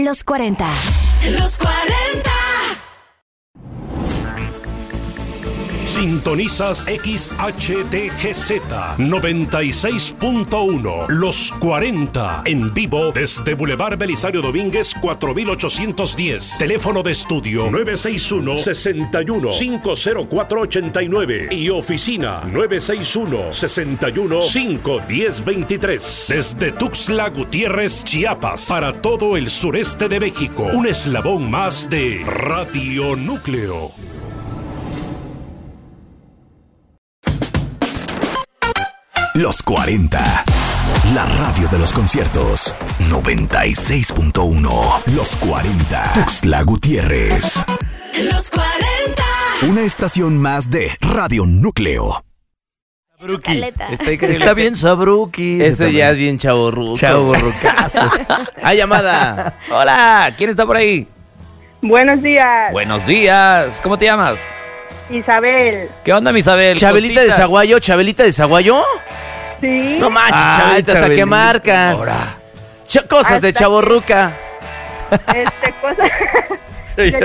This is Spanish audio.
Los 40. Los 40. Sintonizas XHTGZ 96.1 Los 40 en vivo desde Boulevard Belisario Domínguez 4810. Teléfono de estudio 961-61-50489 y oficina 961-61-51023. Desde Tuxtla Gutiérrez, Chiapas, para todo el sureste de México. Un eslabón más de Radio Núcleo. Los 40. La radio de los conciertos. 96.1. Los 40. Tuxtla Gutiérrez. Los 40. Una estación más de Radio Núcleo. Sabruki. Está bien Sabruki. Ese ya es bien chavorruco. Chavorrucazo. ¡Hay llamada! Hola, ¿quién está por ahí? Buenos días. Buenos días. ¿Cómo te llamas? Isabel. ¿Qué onda, mi Isabel? ¿Chabelita de Zaguayo? ¿Chabelita de Zaguayo? Sí. No manches, Ay, Chabelita, ¿hasta qué Chabelita. marcas? Ahora. Cosas de Hasta chavorruca. Cosa.